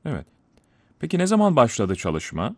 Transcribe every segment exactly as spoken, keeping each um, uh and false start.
Evet. Peki ne zaman başladı çalışma?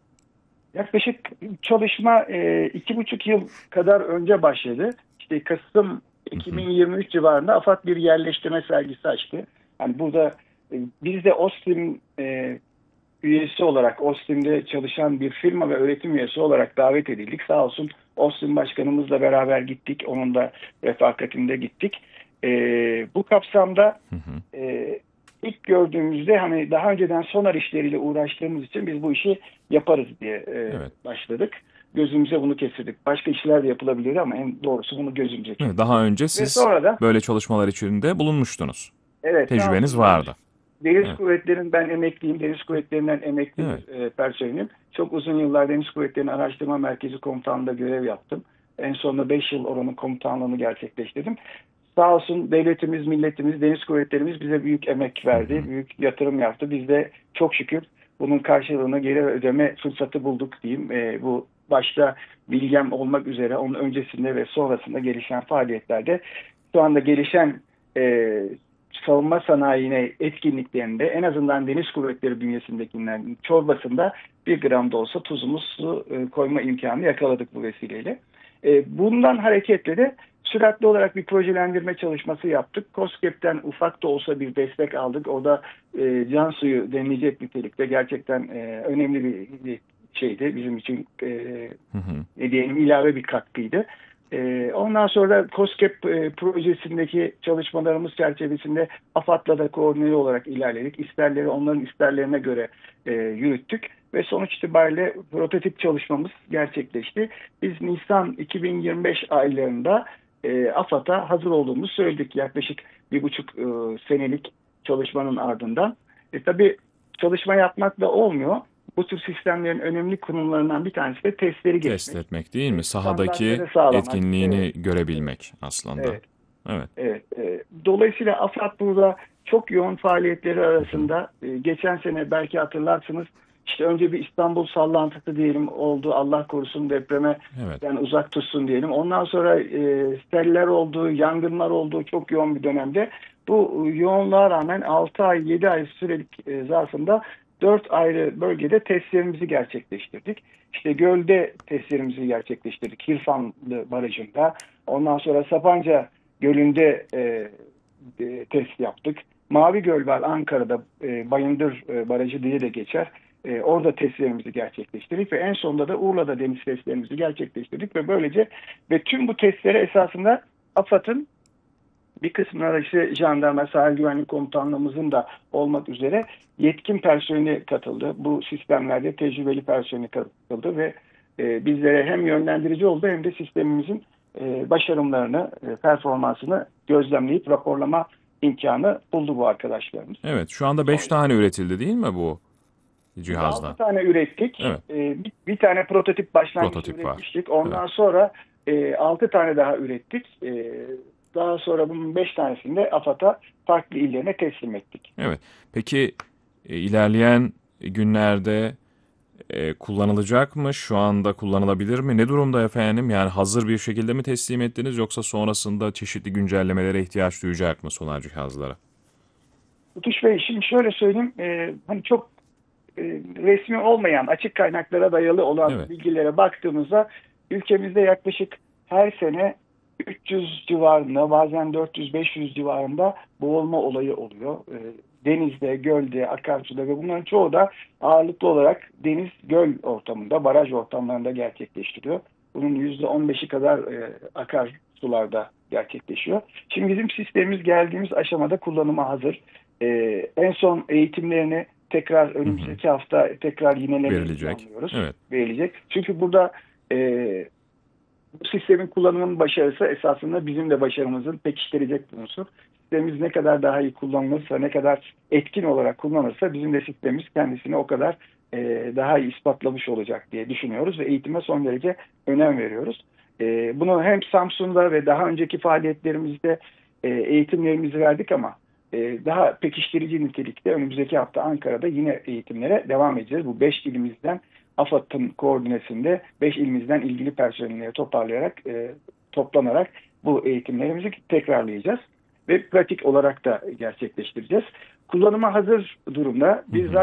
Yaklaşık çalışma e, iki buçuk yıl kadar önce başladı. İşte Kasım Hı hı. iki bin yirmi üç civarında AFAD bir yerleştirme sergisi açtı. Yani burada e, biz de OSTİM e, üyesi olarak, OSTİM'de çalışan bir firma ve öğretim üyesi olarak davet edildik. Sağ olsun OSTİM başkanımızla beraber gittik. Onun da refakatinde gittik. E, bu kapsamda Hı hı. e, ilk gördüğümüzde hani daha önceden sonar işleriyle uğraştığımız için biz bu işi yaparız diye e, Evet. başladık. Gözümüze bunu kestirdik. Başka işler de yapılabilir ama en doğrusu bunu gözümüze Evet, kestirdik. daha önce Ve siz sonra da böyle çalışmalar içinde bulunmuştunuz. evet, sağ Tecrübeniz olsun Deniz, vardı. Deniz Evet. Kuvvetleri'nin ben emekliyim. Deniz Kuvvetleri'nden emekli Evet. bir e, personelim. Çok uzun yıllar Deniz Kuvvetleri'nin Araştırma Merkezi Komutanlığı'nda görev yaptım. En sonunda beş yıl oranın komutanlığını gerçekleştirdim. Sağ olsun devletimiz, milletimiz, Deniz Kuvvetlerimiz bize büyük emek Hı verdi. hı. Büyük yatırım yaptı. Biz de çok şükür bunun karşılığını geri ödeme fırsatı bulduk diyeyim. E, bu başta Bilgem olmak üzere onun öncesinde ve sonrasında gelişen faaliyetlerde şu anda gelişen e, savunma sanayine etkinliklerinde en azından Deniz Kuvvetleri bünyesindekilerin çorbasında bir gram da olsa tuzumuzu e, koyma imkanı yakaladık bu vesileyle. E, bundan hareketle de süratli olarak bir projelendirme çalışması yaptık. KOSGEB'den ufak da olsa bir destek aldık. O da e, can suyu denilecek nitelikte gerçekten e, önemli bir, bir şeydi. Bizim için e, Hı hı. ne diyelim ilave bir katkıydı. E, ondan sonra da KOSGEB e, projesindeki çalışmalarımız çerçevesinde AFAD'la da koordineli olarak ilerledik. İsterleri onların isterlerine göre e, yürüttük ve sonuç itibariyle prototip çalışmamız gerçekleşti. Biz Nisan iki bin yirmi beş aylarında e, AFAD'a hazır olduğumuzu söyledik. Yaklaşık bir buçuk e, senelik çalışmanın ardından. E, tabii çalışma yapmakla olmuyor. Bu tür sistemlerin önemli konumlarından bir tanesi de testleri Test geçmek. etmek değil mi? E, Sahadaki standartları sağlamak. Evet, etkinliğini evet, görebilmek aslında. evet. Evet. Evet. E, dolayısıyla AFAD burada çok yoğun faaliyetleri Hı hı. arasında e, geçen sene belki hatırlarsınız işte önce bir İstanbul sallantısı diyelim oldu. Allah korusun depreme Evet. yani uzak tutsun diyelim. Ondan sonra e, seller oldu, yangınlar oldu çok yoğun bir dönemde. Bu yoğunluğa rağmen altı ay, yedi ay sürelik e, zarfında dört ayrı bölgede testlerimizi gerçekleştirdik. İşte Göl'de testlerimizi gerçekleştirdik. Hirfanlı Barajı'nda. Ondan sonra Sapanca Gölü'nde e, e, test yaptık. Mavi Göl var Ankara'da e, Bayındır e, Barajı diye de geçer. E, orada testlerimizi gerçekleştirdik ve en sonunda da Urla'da deniz testlerimizi gerçekleştirdik ve böylece ve tüm bu testlere esasında AFAD'ın bir kısmına da işte jandarma sahil güvenlik komutanlığımızın da olmak üzere yetkin personeli katıldı. Bu sistemlerde tecrübeli personeli katıldı ve e, bizlere hem yönlendirici oldu hem de sistemimizin e, başarımlarını, e, performansını gözlemleyip raporlama imkanı buldu bu arkadaşlarımız. Evet. Şu anda beş Sonuç. tane üretildi değil mi bu Biz altı cihazda? tane ürettik. Evet. E, bir, bir tane prototip başlangıç Prototip var. üretmiştik. Evet. Ondan sonra e, altı tane daha ürettik. E, daha sonra bunun beş tanesini de AFAD'a farklı illerine teslim ettik. Evet. Peki e, ilerleyen günlerde e, kullanılacak mı? Şu anda kullanılabilir mi? Ne durumda efendim? Yani hazır bir şekilde mi teslim ettiniz yoksa sonrasında çeşitli güncellemelere ihtiyaç duyacak mı sonar cihazlara? Tutuş Bey, şimdi şöyle söyleyeyim. E, hani çok e, resmi olmayan, açık kaynaklara dayalı olan Evet. bilgilere baktığımızda ülkemizde yaklaşık her sene üç yüz civarında, bazen dört yüz beş yüz civarında boğulma olayı oluyor. E, denizde, gölde, akarsuda ve bunların çoğu da ağırlıklı olarak deniz, göl ortamında, baraj ortamlarında gerçekleştiriyor. Bunun yüzde on beşi kadar e, akarsularda gerçekleşiyor. Şimdi bizim sistemimiz geldiğimiz aşamada kullanıma hazır. E, en son eğitimlerini tekrar Hı hı. önümüzdeki hafta tekrar yinelemeyi Verilecek. planlıyoruz. Evet. Verilecek. Çünkü burada e, bu sistemin kullanımının başarısı esasında bizim de başarımızın pekiştirecek bir unsur. Sistemimiz ne kadar daha iyi kullanılırsa, ne kadar etkin olarak kullanılırsa bizim de sistemimiz kendisini o kadar e, daha iyi ispatlamış olacak diye düşünüyoruz ve eğitime son derece önem veriyoruz. E, bunu hem Samsun'da ve daha önceki faaliyetlerimizde e, eğitimlerimizi verdik ama e, daha pekiştirici nitelikte önümüzdeki hafta Ankara'da yine eğitimlere devam edeceğiz. Bu beş ilimizden AFAD'ın koordinesinde beş ilimizden ilgili personelleri toparlayarak, e, toplanarak bu eğitimlerimizi tekrarlayacağız ve pratik olarak da gerçekleştireceğiz. Kullanıma hazır durumda. Hı Biz hı.